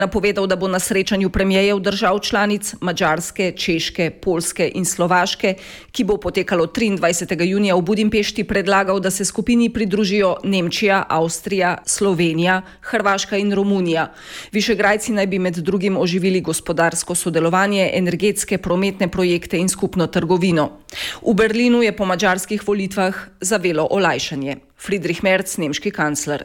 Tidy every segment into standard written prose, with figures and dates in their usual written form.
napovedal, da bo na srečanju premierjev držav članic Madžarske, Češke, Poljske in Slovaške, ki bo potekalo 23. junija v Budimpešti, predlagal, da se skupini pridružijo Nemčija, Avstrija, Slovenija, Hrvaška in Romunija. Višegrajci naj bi med drugim oživili gospodarsko sodelovanje, energetske, prometne projekte in skupno trgovino. V Berlinu je po madžarskih volitvah zavelo olajšanje. Friedrich Merz, nemški kancler.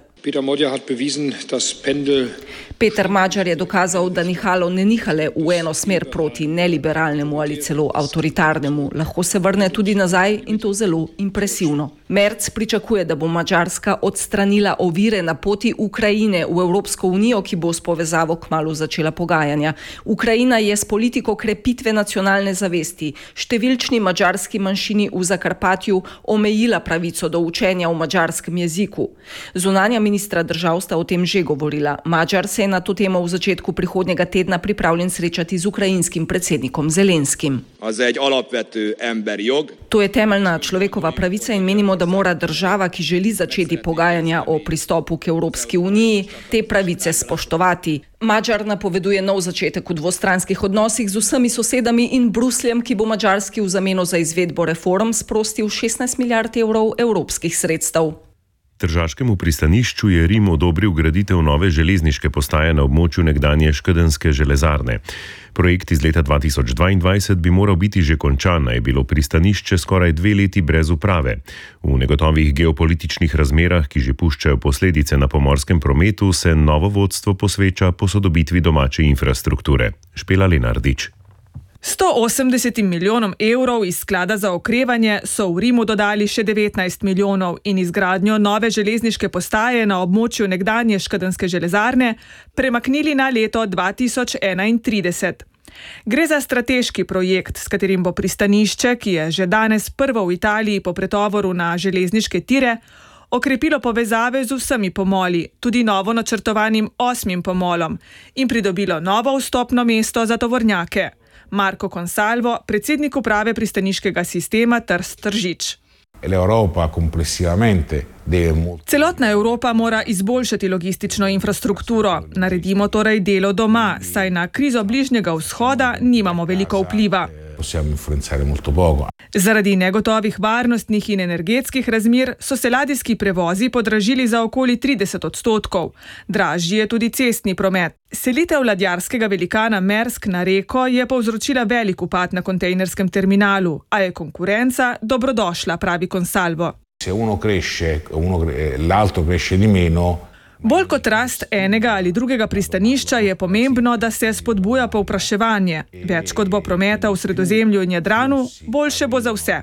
Peter Magyar je dokazal, da nihalo ne nihale v eno smer proti neliberalnemu ali celo avtoritarnemu. Lahko se vrne tudi nazaj in to zelo impresivno. Merz pričakuje, da bo Madžarska odstranila ovire na poti Ukrajine v Evropsko unijo, ki bo s povezavo kmalu začela pogajanja. Ukrajina je s politiko krepitve nacionalne zavesti številčni madžarski manjšini v Zakarpatju omejila pravico do učenja v madžarskem jeziku. Zunanja ministra držav sta o tem že govorila. Magyar se je na to temo v začetku prihodnjega tedna pripravljen srečati z ukrajinskim predsednikom Zelenskim. To je temeljna človekova pravica in menimo, da mora država, ki želi začeti pogajanja o pristopu k Evropski uniji, te pravice spoštovati. Magyar napoveduje nov začetek v dvostranskih odnosih z vsemi sosedami in Brusljem, ki bo Madžarski v zameno za izvedbo reform sprostil 16 milijard evrov evropskih sredstev. Tržaškemu pristanišču je Rim odobril graditev nove železniške postaje na območju nekdanje škedenjske železarne. Projekt iz leta 2022 bi moral biti že končan, a je bilo pristanišče skoraj 2 leti brez uprave. V negotovih geopolitičnih razmerah, ki že puščajo posledice na pomorskem prometu, se novo vodstvo posveča posodobitvi domače infrastrukture. Špela Lenardič. 180 milijonom evrov iz sklada za okrevanje so v Rimu dodali še 19 milijonov in izgradnjo nove železniške postaje na območju nekdanje škedenjske železarne premaknili na leto 2031. Gre za strateški projekt, s katerim bo pristanišče, ki je že danes prvo v Italiji po pretovoru na železniške tire, okrepilo povezave z vsemi pomoli, tudi novo načrtovanim 8. pomolom in pridobilo novo vstopno mesto za tovornjake. Marko Consalvo, predsednik uprave pristaniškega sistema Trst-Tržič. Celotna Evropa mora izboljšati logistično infrastrukturo. Naredimo torej delo doma, saj na krizo Bližnjega vzhoda nimamo veliko vpliva. Zaradi negotovih varnostnih in energetskih razmer so se ladijski prevozi podražili za okoli 30%. Dražji je tudi cestni promet. Selitev ladjarskega velikana Maersk na reko je povzročila velik upad na kontejnerskem terminalu, a je konkurenca dobrodošla, pravi Consalvo. Bolj kot rast enega ali drugega pristanišča je pomembno, da se spodbuja povpraševanje. Več kot bo prometa v Sredozemlju in Jadranu, boljše bo za vse.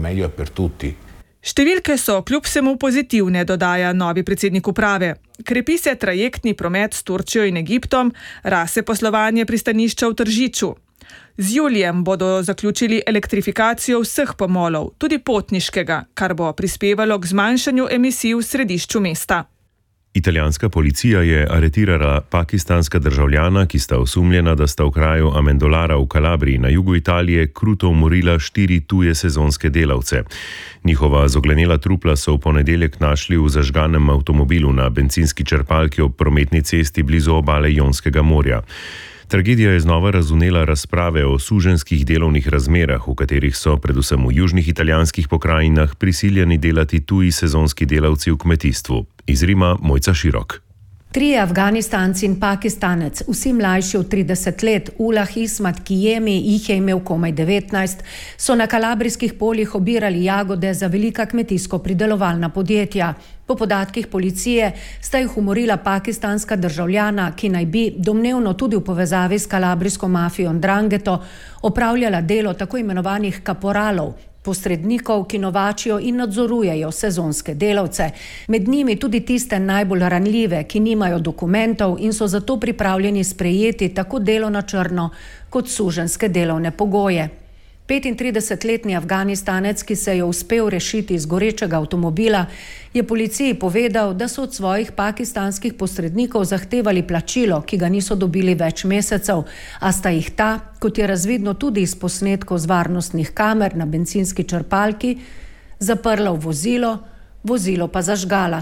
Številke so kljub vsemu pozitivne, dodaja novi predsednik uprave. Krepi se trajektni promet s Turčijo in Egiptom, raste poslovanje pristanišča v Tržiču. Z julijem bodo zaključili elektrifikacijo vseh pomolov, tudi potniškega, kar bo prispevalo k zmanjšanju emisij v središču mesta. Italijanska policija je aretirala pakistanska državljana, ki sta osumljena, da sta v kraju Amendolara v Kalabriji na jugu Italije kruto umorila 4 tuje sezonske delavce. Njihova zoglenela trupla so v ponedeljek našli v zažganem avtomobilu na bencinski črpalki ob prometni cesti blizu obale Jonskega morja. Tragedija je znova razvnela razprave o suženjskih delovnih razmerah, v katerih so predvsem v južnih italijanskih pokrajinah prisiljeni delati tuji sezonski delavci v kmetijstvu. Iz Rima Mojca Širok. 3 Afganistanci in Pakistanec, vsi mlajši od 30 let, Ulah Ismat Kijemi, jih je imel komaj 19, so na kalabrijskih poljih obirali jagode za velika kmetijsko-pridelovalna podjetja. Po podatkih policije sta jih umorila pakistanska državljana, ki naj bi, domnevno tudi v povezavi s kalabrijsko mafijo Ndrangeto, opravljala delo tako imenovanih kaporalov, posrednikov, ki novačijo in nadzorujejo sezonske delavce, med njimi tudi tiste najbolj ranljive, ki nimajo dokumentov in so zato pripravljeni sprejeti tako delo na črno kot suženjske delovne pogoje. 35-letni Afganistanec, ki se je uspel rešiti iz gorečega avtomobila, je policiji povedal, da so od svojih pakistanskih posrednikov zahtevali plačilo, ki ga niso dobili več mesecev, a sta jih ta, kot je razvidno tudi iz posnetkov z varnostnih kamer na bencinski črpalki, zaprla v vozilo pa zažgala.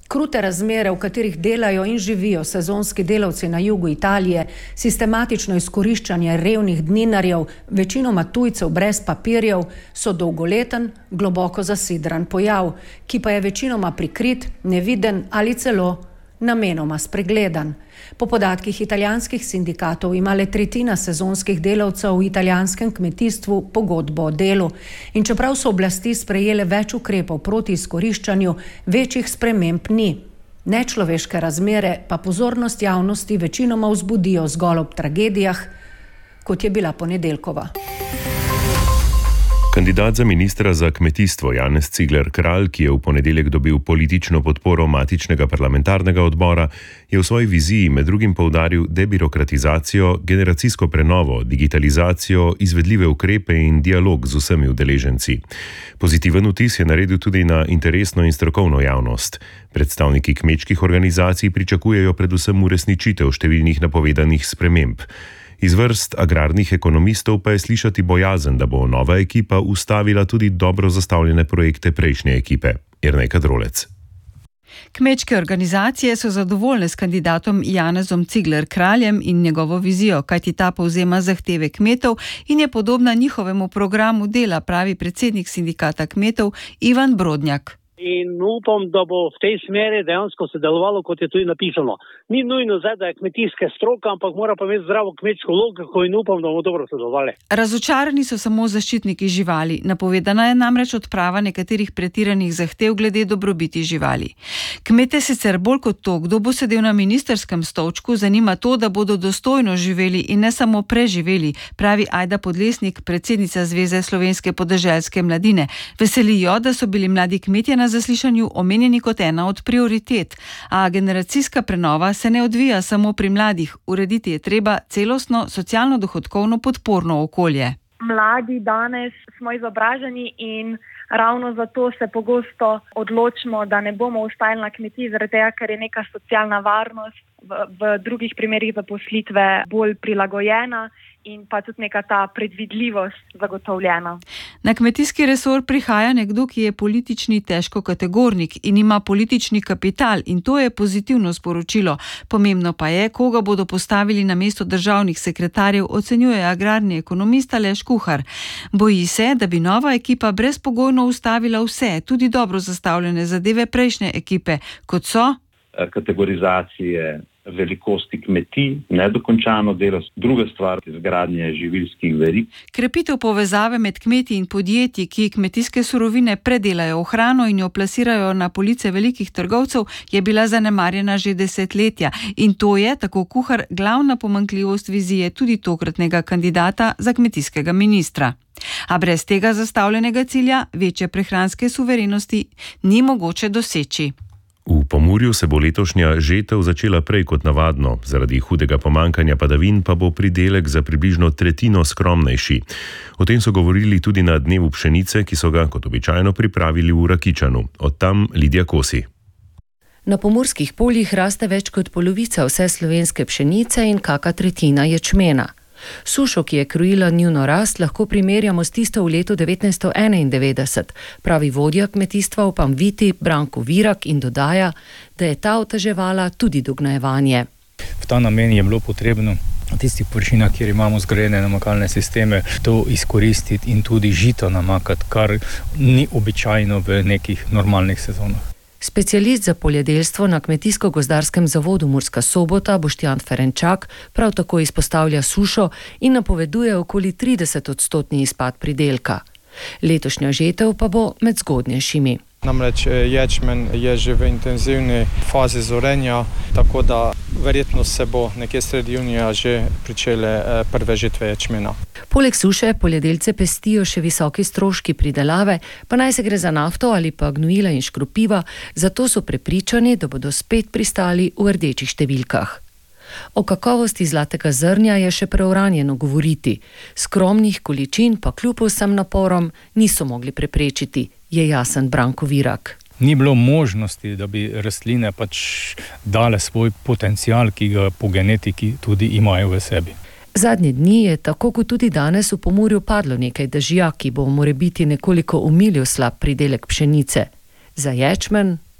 Krute razmere, v katerih delajo in živijo sezonski delavci na jugu Italije, sistematično izkoriščanje revnih dninarjev, večinoma tujcev brez papirjev, so dolgoleten, globoko zasidran pojav, ki pa je večinoma prikrit, neviden ali celo namenoma spregledan. Po podatkih italijanskih sindikatov ima le tretjina sezonskih delavcev v italijanskem kmetijstvu pogodbo o delu. In čeprav so oblasti sprejele več ukrepov proti izkoriščanju, večjih sprememb ni. Nečloveške razmere pa pozornost javnosti večinoma vzbudijo zgolj ob tragedijah, kot je bila ponedeljkova. Kandidat za ministra za kmetijstvo Janez Cigler Kralj, ki je v ponedeljek dobil politično podporo matičnega parlamentarnega odbora, je v svoji viziji med drugim poudaril debirokratizacijo, generacijsko prenovo, digitalizacijo, izvedljive ukrepe in dialog z vsemi udeleženci. Pozitiven vtis je naredil tudi na interesno in strokovno javnost. Predstavniki kmečkih organizacij pričakujejo predvsem uresničitev številnih napovedanih sprememb. Iz vrst agrarnih ekonomistov pa je slišati bojazen, da bo nova ekipa ustavila tudi dobro zastavljene projekte prejšnje ekipe. Jernej Kadrolec. Kmečke organizacije so zadovoljne s kandidatom Janezom Cigler Kraljem in njegovo vizijo, kajti ta povzema zahteve kmetov in je podobna njihovemu programu dela, pravi predsednik sindikata kmetov Ivan Brodnjak. In upam, da bo v tej smeri dejansko se delovalo, kot je tudi napisano. Ni nujno zdaj, da je kmetijska stroka, ampak mora pa imeti zdravo kmetijsko logiko in upam, da bomo dobro sodelovali. Razočarani so samo zaščitniki živali. Napovedana je namreč odprava nekaterih pretiranih zahtev glede dobrobiti živali. Kmete sicer bolj kot to, kdo bo sedel na ministrskem stolčku, zanima to, da bodo dostojno živeli in ne samo preživeli, pravi Ajda Podlesnik, predsednica Zveze slovenske podeželske mladine. Veselijo, da so bili mladi kmetje na zaslišanju omenjeni kot ena od prioritet, a generacijska prenova se ne odvija samo pri mladih. Urediti je treba celostno socialno-dohodkovno podporno okolje. Mladi danes smo izobraženi in ravno zato se pogosto odločimo, da ne bomo ostali na kmetiji, zaradi tega, ker je neka socialna varnost v drugih primerih zaposlitve bolj prilagojena in pa tudi neka ta predvidljivost zagotovljena. Na kmetijski resor prihaja nekdo, ki je politični težkokategornik in ima politični kapital, in to je pozitivno sporočilo. Pomembno pa je, koga bodo postavili na mesto državnih sekretarjev, ocenjuje agrarni ekonomist Aleš Kuhar. Boji se, da bi nova ekipa brezpogojno ustavila vse, tudi dobro zastavljene zadeve prejšnje ekipe, kot so kategorizacije velikosti kmetij, nedokončano delo, druga stvar, izgradnje živilskih verig. Krepitev povezave med kmeti in podjetji, ki kmetijske surovine predelajo v hrano in jo plasirajo na police velikih trgovcev, je bila zanemarjena že desetletja. In to je, tako Kuhar, glavna pomanjkljivost vizije tudi tokratnega kandidata za kmetijskega ministra. A brez tega zastavljenega cilja večje prehranske suverenosti ni mogoče doseči. V Pomurju se bo letošnja žetev začela prej kot navadno, zaradi hudega pomankanja padavin pa bo pridelek za približno tretjino skromnejši. O tem so govorili tudi na dnevu pšenice, ki so ga kot običajno pripravili v Rakičanu. Od tam Lidija Kosi. Na pomurskih poljih raste več kot polovica vse slovenske pšenice in kaka tretjina ječmena. Sušo, ki je krojila njuno rast, lahko primerjamo s tisto v letu 1991, pravi vodja kmetijstva v Panviti Branko Virak in dodaja, da je ta oteževala tudi dognajevanje. V ta namen je bilo potrebno na tistih površinah, kjer imamo zgrajene namakalne sisteme, to izkoristiti in tudi žito namakati, kar ni običajno v nekih normalnih sezonah. Specialist za poljedelstvo na Kmetijsko-gozdarskem zavodu Murska Sobota Boštjan Ferenčak prav tako izpostavlja sušo in napoveduje okoli 30% izpad pridelka. Letošnja žetev pa bo med zgodnejšimi. Namreč ječmen je že v intenzivni fazi zorenja, tako da verjetno se bo nekje sredi junija že pričele prve žetve ječmena. Poleg suše poljedelce pestijo še visoki stroški pridelave, pa naj se gre za nafto ali pa gnojila in škropiva, zato so prepričani, da bodo spet pristali v rdečih številkah. O kakovosti zlatega zrnja je še preuranjeno govoriti. Skromnih količin pa kljub vsem naporom niso mogli preprečiti, je jasen Branko Virak. Ni bilo možnosti, da bi rastline dale svoj potencial, ki ga po genetiki tudi imajo v sebi. Zadnje dni je tako kot tudi danes v Pomurju padlo nekaj dežja, ki bo morebiti nekoliko umilil slab pridelek pšenice. Za ječmen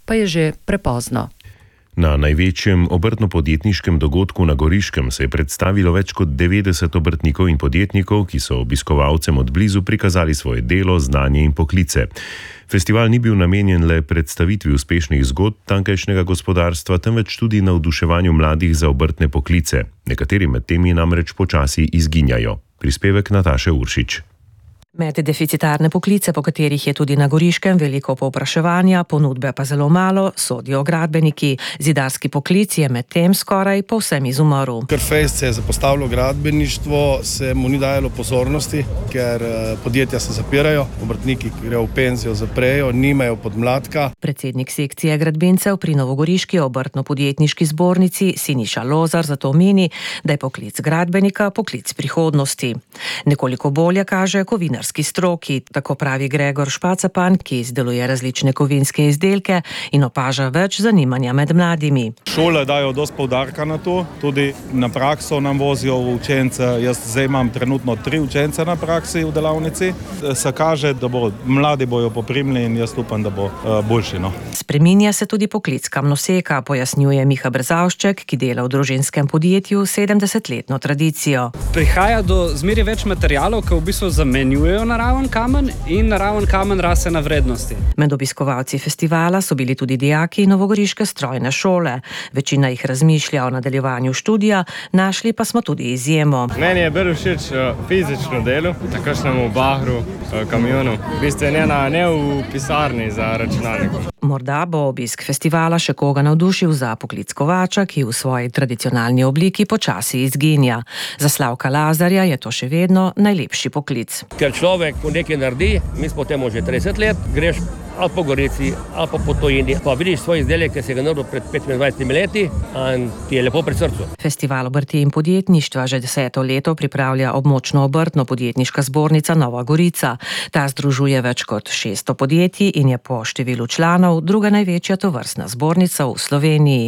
pa je že prepozno. Na največjem obrtno-podjetniškem dogodku na Goriškem se je predstavilo več kot 90 obrtnikov in podjetnikov, ki so obiskovalcem od blizu prikazali svoje delo, znanje in poklice. Festival ni bil namenjen le predstavitvi uspešnih zgodb tamkajšnjega gospodarstva, temveč tudi navduševanju mladih za obrtne poklice. Nekateri med temi namreč počasi izginjajo. Prispevek Nataše Uršič. Med deficitarne poklice, po katerih je tudi na Goriškem veliko povpraševanja, ponudbe pa zelo malo, sodijo gradbeniki. Zidarski poklic je med tem skoraj povsem izumrl. Ker fejst se je zapostavilo gradbeništvo, se mu ni dajalo pozornosti, ker podjetja se zapirajo, obrtniki grejo v penzijo, zaprejo, nimajo podmladka. Predsednik sekcije gradbincev pri Novogoriški obrtno-podjetniški zbornici Siniša Lozar zato meni, da je poklic gradbenika poklic prihodnosti. Nekoliko bolje kaže kovinarski stroki, tako pravi Gregor Špacapan, ki izdeluje različne kovinske izdelke in opaža več zanimanja med mladimi. Šole dajo dosti poudarka na to, tudi na prakso nam vozijo učence. Jaz zdaj imam trenutno 3 učence na praksi v delavnici. Se kaže, da mladi bojo poprimljeni in jaz upam, da bo boljši. Spreminja se tudi poklic kamnoseka, pojasnjuje Miha Brzavšček, ki dela v družinskem podjetju 70-letno tradicijo. Prihaja do zmeraj več materialov, ki v bistvu zamenjujejo naraven kamen in naraven kamen raste na vrednosti. Med obiskovalci festivala so bili tudi dijaki Novogoriške strojne šole. Večina jih razmišlja o nadaljevanju študija, našli pa smo tudi izjemo. Meni je bolj všeč fizično delo, takošnemu bahru, kamionu. V bistvu ne v pisarni za računalnikom. Morda bo obisk festivala še koga navdušil za poklic kovača, ki v svoji tradicionalni obliki počasi izginja. Za Slavka Lazarja je to še vedno najlepši poklic. Ker človek nekaj naredi, mi smo temu že 30 let, greš ali po Gorici, ali po Potojini, pa vidiš svoj izdelek, ki si ga naredil pred 25 leti in ti je lepo pri srcu. Festival obrti in podjetništva že 10. leto pripravlja območno obrtno-podjetniška zbornica Nova Gorica. Ta združuje več kot 600 podjetij in je po številu članov druga največja tovrstna zbornica v Sloveniji.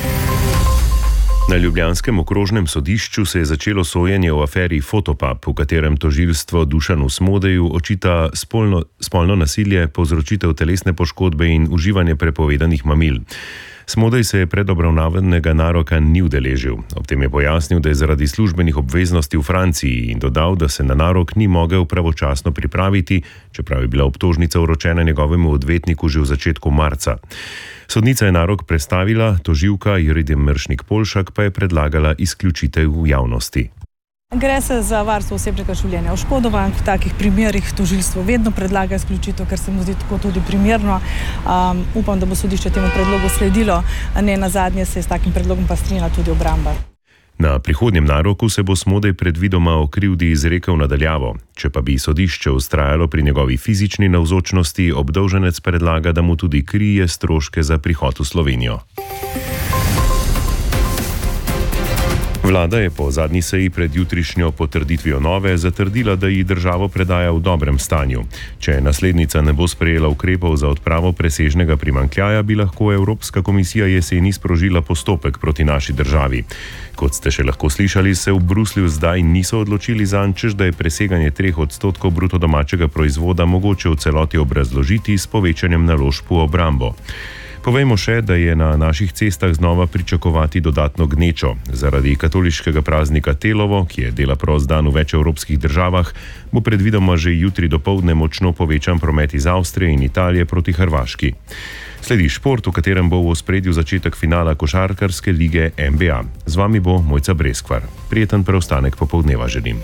Na ljubljanskem okrožnem sodišču se je začelo sojenje v aferi Fotopub, v katerem tožilstvo Dušanu Smodeju očita spolno nasilje, povzročitev telesne poškodbe in uživanje prepovedanih mamil. Smodej se je predobravnavanega naroka ni udeležil. Ob tem je pojasnil, da je zaradi službenih obveznosti v Franciji in dodal, da se na narok ni mogel pravočasno pripraviti, čeprav je bila obtožnica vročena njegovemu odvetniku že v začetku marca. Sodnica je narok prestavila, tožilka Juride Mršnik-Polšak pa je predlagala izključitev v javnosti. Gre se za varstvo osebnega življenja oškodovank. V takih primerih tožilstvo vedno predlaga izključitev, ker se mu zdi tako tudi primerno. Upam, da bo sodišče temu predlogu sledilo. Ne nazadnje se je s takim predlogom pa strinjala tudi obramba. Na prihodnjem naroku se bo Smodej predvidoma o krivdi izrekel nadaljavo. Če pa bi sodišče vztrajalo pri njegovi fizični navzočnosti, obdolženec predlaga, da mu tudi krije stroške za prihod v Slovenijo. Vlada je po zadnji seji pred jutrišnjo potrditvijo nove zatrdila, da ji državo predaja v dobrem stanju. Če naslednica ne bo sprejela ukrepov za odpravo presežnega primanjkljaja, bi lahko Evropska komisija jeseni sprožila postopek proti naši državi. Kot ste še lahko slišali, se v Bruslju zdaj niso odločili zanj, češ da je preseganje 3% bruto domačega proizvoda mogoče v celoti obrazložiti s povečanjem naložb v obrambo. Povejmo še, da je na naših cestah znova pričakovati dodatno gnečo. Zaradi katoliškega praznika Telovo, ki je dela prost dan v več evropskih državah, bo predvidoma že jutri dopoldne močno povečan promet iz Avstrije in Italije proti Hrvaški. Sledi šport, v katerem bo v ospredju začetek finala košarkarske lige NBA. Z vami bo Mojca Breskvar. Prijeten preostanek popoldneva želim.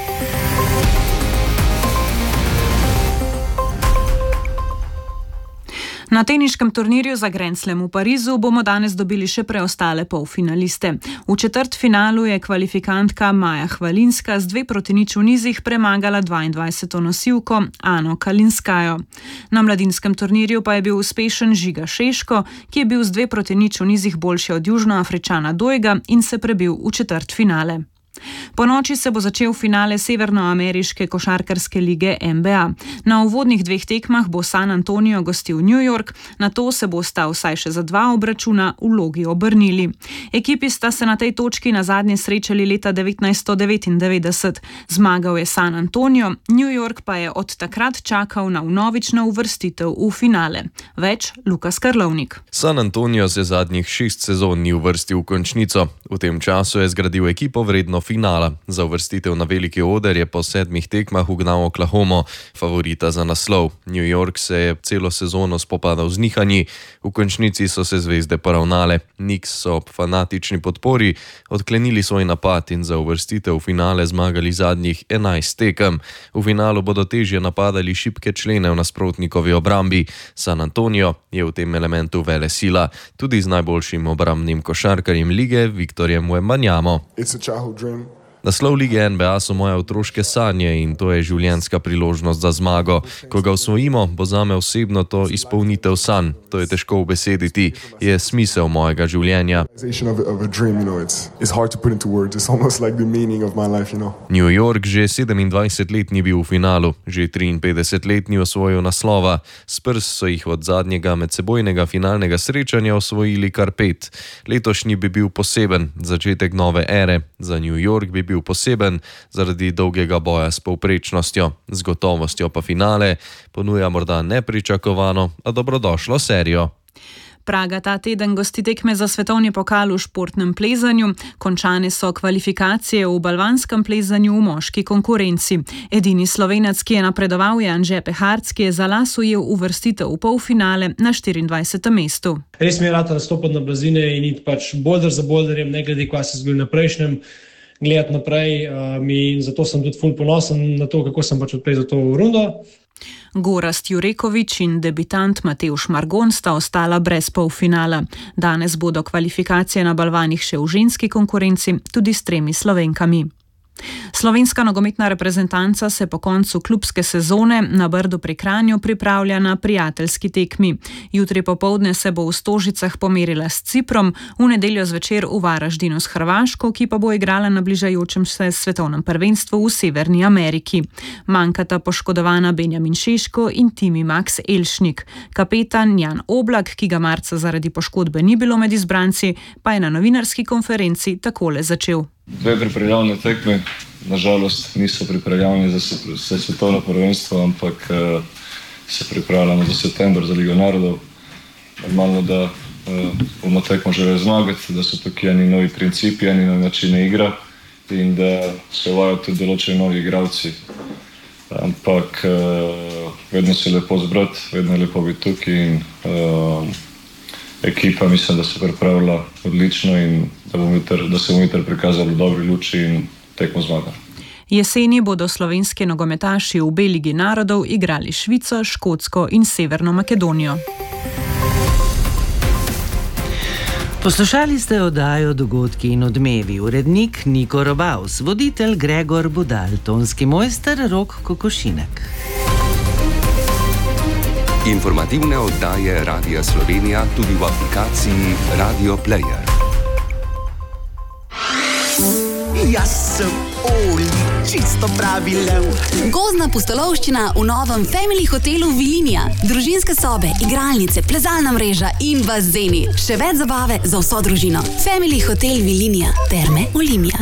Na teniškem turnirju za Grand Slam v Parizu bomo danes dobili še preostale polfinaliste. V četrtfinalu je kvalifikantka Maja Hvalinska z 2-0 v nizih premagala 22. nosilko Ano Kalinskajo. Na mladinskem turnirju pa je bil uspešen Žiga Šeško, ki je bil z 2-0 v nizih boljši od Južnoafričana Dojga in se prebil v četrtfinale. Po noči se bo začel finale severnoameriške košarkarske lige NBA. Na uvodnih 2 tekmah bo San Antonio gostil New York, nato se bosta vsaj še za 2 obračuna vlogi obrnili. Ekipi sta se na tej točki nazadnje srečali leta 1999. Zmagal je San Antonio, New York pa je od takrat čakal na vnovično uvrstitev v finale. Več Lukas Karlovnik. San Antonio se zadnjih 6 sezon ni uvrstil v končnico. V tem času je zgradil ekipo vredno finala. Za uvrstitev na veliki oder je po 7 tekmah ugnal Oklahomo, favorita za naslov. New York se je celo sezono spopadal z nihanji, v končnici so se zvezde poravnale. Knicks so ob fanatični podpori odklenili svoj napad in za uvrstitev v finale zmagali zadnjih 11 tekem. V finalu bodo težje napadali šibke člene v nasprotnikovi obrambi. San Antonio je v tem elementu velesila, tudi z najboljšim obrambnim košarkarjem lige Victorjem Wembanyamo. Naslov lige NBA so moje otroške sanje in to je življenjska priložnost za zmago. Ko ga osvojimo, bo zame osebno to izpolnitev sanj. To je težko obesediti, je smisel mojega življenja. New York že 27 let ni bil v finalu, že 53 let ni osvojil naslova. Spurs so jih od zadnjega medsebojnega finalnega srečanja osvojili kar 5. Letošnji bi bil poseben, začetek nove ere. Za New York bi bil poseben zaradi dolgega boja s povprečnostjo. Z gotovostjo pa finale ponuja morda nepričakovano, a dobrodošlo serijo. Praga ta teden gosti tekme za svetovni pokal v športnem plezanju. Končane so kvalifikacije v balvanskem plezanju v moški konkurenci. Edini Slovenec, ki je napredoval, je Anže Peharc, ki je za las ujel uvrstitev v polfinale na 24. mestu. Res mi je rado nastopati na blazine in iti boulder za boulderjem, ne glede kaj se zgodi na prejšnjem, gledati naprej in zato sem tudi ful ponosen na to, kako sem odplezal to rundo. Gorazd Jurekovič in debitant Matevž Margon sta ostala brez polfinala. Danes bodo kvalifikacije na balvanih še v ženski konkurenci, tudi s 3 Slovenkami. Slovenska nogometna reprezentanca se po koncu klubske sezone na Brdu pri Kranju pripravlja na prijateljski tekmi. Jutri popoldne se bo v Stožicah pomerila s Ciprom, v nedeljo zvečer v Varaždinu s Hrvaško, ki pa bo igrala na bližajočem se svetovnem prvenstvu v Severni Ameriki. Manjkata poškodovana Benjamin Šeško in Timi Max Elšnik. Kapetan Jan Oblak, ki ga marca zaradi poškodbe ni bilo med izbranci, pa je na novinarski konferenci takole začel. 2 pripravljalne tekme, nažalost niso pripravljalne za svetovno prvenstvo, ampak se pripravljamo za september za Ligo narodov. Normalno, da bomo tekmo želeli zmagati, da so tukaj eni novi principi, eni novi načine igra in da se uvajajo tudi določeni novi igralci. Ampak vedno se lepo zbrati, vedno je lepo biti tukaj in ekipa mislim, da se pripravlja odlično in da se bomo jutri prikazali v dobri luči in tekmo zmagali. Jeseni bodo slovenski nogometaši v B ligi narodov igrali Švico, Škotsko in Severno Makedonijo. Poslušali ste oddajo Dogodki in odmevi. Urednik Niko Robavs, voditelj Gregor Budal, tonski mojster Rok Kokošinek. Informativne oddaje Radia Slovenija tudi v aplikaciji Radio Player. Jaz sem Oli, čisto pravi lev. Gozdna pustolovščina v novem Family hotelu Vilinija. Družinske sobe, igralnice, plezalna mreža in bazeni. Še več zabave za vso družino. Family hotel Vilinija, Terme Olimia.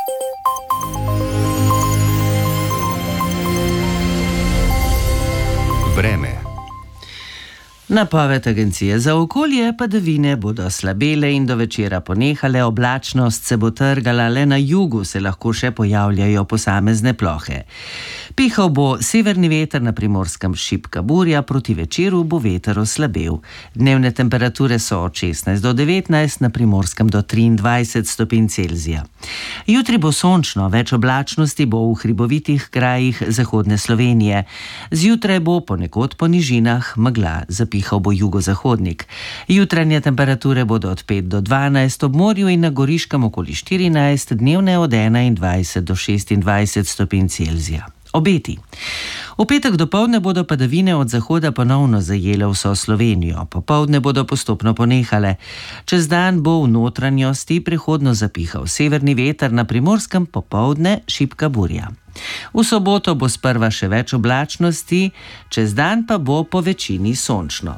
Vreme. Napoved Agencije za okolje: padavine bodo slabele in do večera ponehale, oblačnost se bo trgala, le na jugu se lahko še pojavljajo posamezne plohe. Pihal bo severni veter, na Primorskem šibka burja, proti večeru bo veter oslabel. Dnevne temperature so od 16 do 19, na Primorskem do 23 stopinj Celzija. Jutri bo sončno, več oblačnosti bo v hribovitih krajih zahodne Slovenije. Zjutraj bo ponekod po nižinah megla, zapihal bo jugozahodnik. Jutranje temperature bodo od 5 do 12, ob morju in na Goriškem okoli 14, dnevne od 21 do 26 stopinj Celzija. Obeti. V petek dopoldne bodo padavine od zahoda ponovno zajele vso Slovenijo. Popoldne bodo postopno ponehale. Čez dan bo v notranjosti prehodno zapihal severni veter, na Primorskem popoldne šibka burja. V soboto bo sprva še več oblačnosti, čez dan pa bo po večini sončno.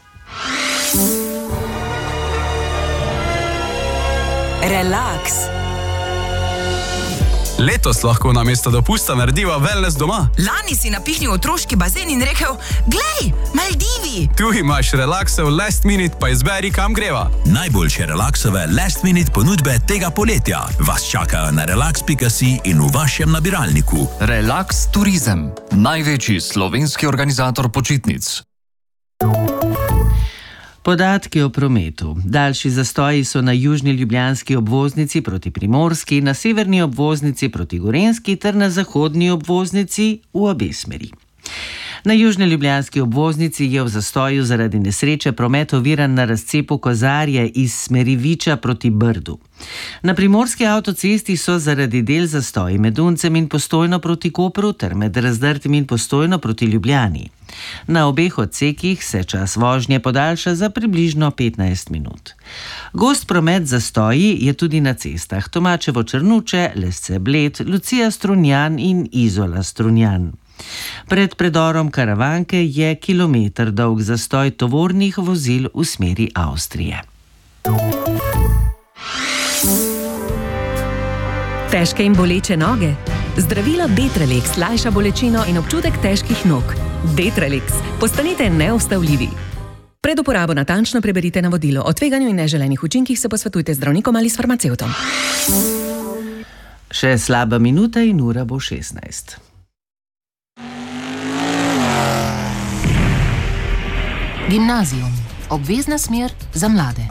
Relaks. Letos lahko namesto dopusta narediva wellness doma. Lani si napihnil otroški bazen in rekel: "Glej, Maldivi!" Tu imaš relaksov last minute, pa izberi, kam greva. Najboljše relaksove last minute ponudbe tega poletja vas čakajo na relax.si in v vašem nabiralniku. Relax Turizem, največji slovenski organizator počitnic. Podatki o prometu. Daljši zastoji so na južni ljubljanski obvoznici proti Primorski, na severni obvoznici proti Gorenjski ter na zahodni obvoznici v obe smeri. Na južni ljubljanski obvoznici je v zastoju zaradi nesreče promet oviran na razcepu Kozarje iz smeri Viča proti Brdu. Na primorski avtocesti so zaradi del zastoji med Uncem in Postojno proti Kopru ter med Razdrtim in Postojno proti Ljubljani. Na obeh odsekih se čas vožnje podaljša za približno 15 minut. Gost promet zastoji je tudi na cestah Tomačevo Črnuče, Lesce Bled, Lucija Strunjan in Izola Strunjan. Pred predorom Karavanke je kilometer dolg zastoj tovornih vozil v smeri Avstrije. Težke in boleče noge? Zdravilo Detralex lajša bolečino in občutek težkih nog. Detralex. Postanite neustavljivi. Pred uporabo natančno preberite navodilo. O tveganju in neželenih učinkih se posvetujte z zdravnikom ali s farmacevtom. Še slaba minuta in ura bo 16. Gimnazijum. Obvezna smer za mlade.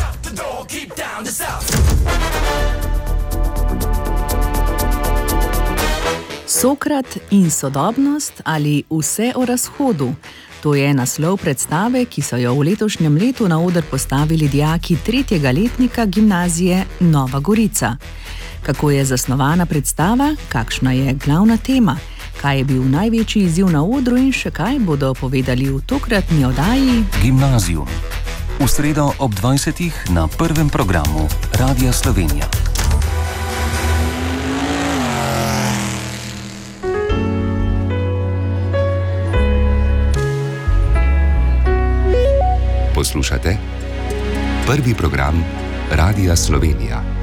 Sokrat in sodobnost ali vse o razhodu. To je naslov predstave, ki so jo v letošnjem letu na oder postavili dijaki 3. letnika gimnazije Nova Gorica. Kako je zasnovana predstava, kakšna je glavna tema, kaj je bil največji izziv na odru in še kaj bodo povedali v tokratni oddaji Gimnazijum. V sredo ob 20. na prvem programu Radia Slovenija. Poslušate prvi program Radia Slovenija.